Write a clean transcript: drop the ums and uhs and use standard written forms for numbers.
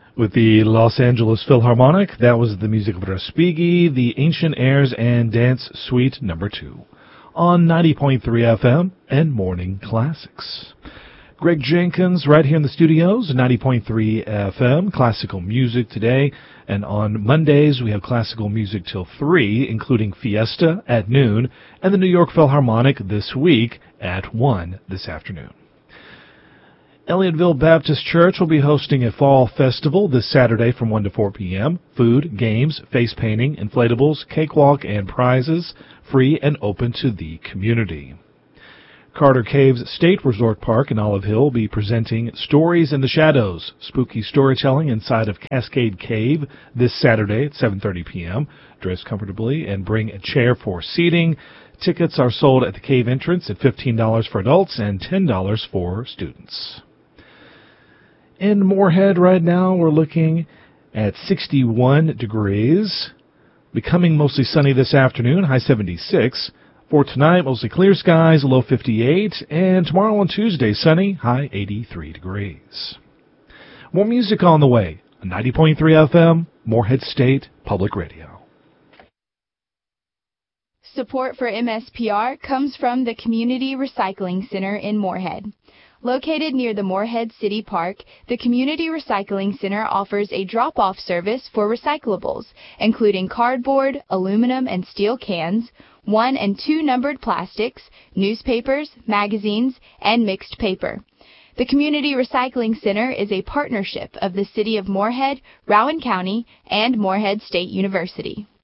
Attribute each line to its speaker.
Speaker 1: With the Los Angeles Philharmonic, that was the music of Respighi, the Ancient Airs and Dance Suite No. 2 on 90.3 FM and Morning Classics. Greg Jenkins right here in the studios, 90.3 FM, classical music today. And on Mondays, we have classical music till 3, including Fiesta at noon and the New York Philharmonic this week at 1 this afternoon. Elliotville Baptist Church will be hosting a fall festival this Saturday from 1 to 4 p.m. Food, games, face painting, inflatables, cakewalk, and prizes, free and open to the community. Carter Caves State Resort Park in Olive Hill will be presenting Stories in the Shadows, spooky storytelling inside of Cascade Cave this Saturday at 7:30 p.m. Dress comfortably and bring a chair for seating. Tickets are sold at the cave entrance at $15 for adults and $10 for students. In Moorhead right now, we're looking at 61 degrees, becoming mostly sunny this afternoon, high 76. For tonight, mostly clear skies, low 58, and tomorrow on Tuesday, sunny, high 83 degrees. More music on the way on 90.3 FM, Moorhead State Public Radio.
Speaker 2: Support for MSPR comes from the Community Recycling Center in Moorhead. Located near the Moorhead City Park, the Community Recycling Center offers a drop-off service for recyclables, including cardboard, aluminum and steel cans, 1 and 2 numbered plastics, newspapers, magazines, and mixed paper. The Community Recycling Center is a partnership of the City of Moorhead, Rowan County, and Moorhead State University.